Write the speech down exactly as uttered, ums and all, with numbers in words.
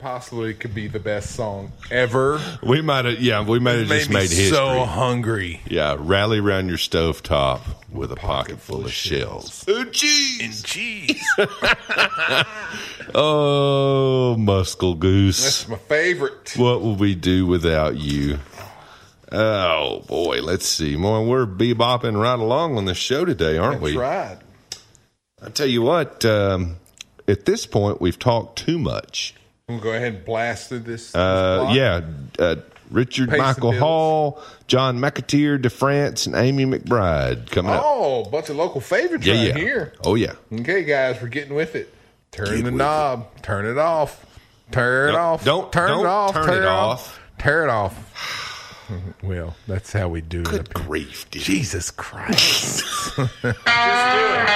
possibly could be the best song ever. We might have, yeah, we might have just made me made history. So hungry. Yeah, rally around your stovetop with a pocket full of shells. Oh, cheese. And cheese. Oh, Muscle Goose. That's my favorite. What will we do without you? Oh, boy. Let's see. Boy, we're bebopping right along on the show today, aren't That's we? right. I tell you what, um, at this point, we've talked too much. I'm going to go ahead and blast through this. this Uh, block. yeah. Uh, Richard Pay some Michael bills. Hall, John McAteer, DeFrance, and Amy McBride coming up. Oh, a bunch of local favorites Yeah, right yeah. here. Oh, yeah. Okay, guys, we're getting with it. Turn Get the with knob. Turn it off. Turn it No, off. don't- turn don't it off. turn it off. Tear it off. Well, that's how we do Good it. up here. grief, dude. Jesus Christ.